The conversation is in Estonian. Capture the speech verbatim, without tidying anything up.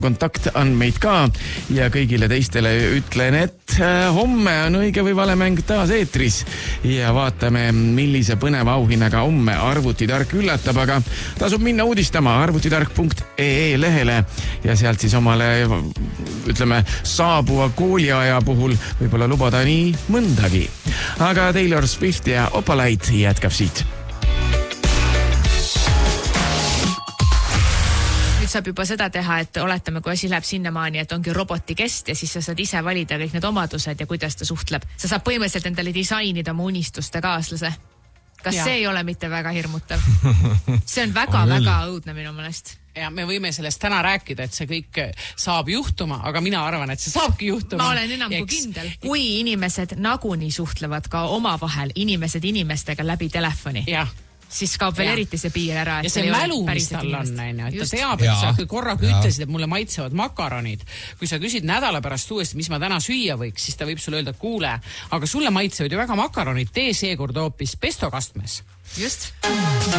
kontaktandmeid ka ja kõigile teistele ütlen, et homme on õige või vale mäng taas eetris ja vaatame, millise põneva auhinnaga homme Arvutitark üllatab, aga tasub minna uudistama arvutitark punkt ee lehele ja sealt siis omale, ütleme, saabuva kooliaja puhul võib-olla lubada nii mõndagi. Aga Taylor Swift ja Opalite jätkab siit. Saab juba seda teha, et oletame, kui asi läheb sinnamaani, et ongi roboti kest ja siis sa saad ise valida kõik need omadused ja kuidas ta suhtleb. Sa saab põhimõtteliselt endale disainida mu unistuste kaaslase. Kas ja. See ei ole mitte väga hirmutav? See on väga-väga õudne minu mõnest. Ja me võime sellest täna rääkida, et see kõik saab juhtuma, aga mina arvan, et see saabki juhtuma. Ma olen enam kui kindel. Kui inimesed nagunii suhtlevad ka omavahel, inimesed inimestega läbi telefoni. Jah. Siis kaob veel ja. Eriti see piir ära. Ja see mälu, mis tal on, näine, et ta teab, et ja. Sa kui korraga ja. Ütlesid, et mulle maitsevad makaronid. Kui sa küsid nädala pärast uuesti, mis ma täna süüa võiks, siis ta võib sulle öelda, kuule, aga sulle maitsevad ju väga makaronid, tee seekord hoopis pestokastmes. Just.